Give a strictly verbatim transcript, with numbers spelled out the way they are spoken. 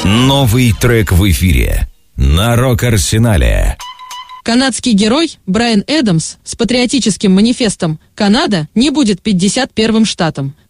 Новый трек в эфире на Рок-Арсенале. Канадский герой Брайан Эдамс с патриотическим манифестом «Канада не будет пятьдесят первым штатом».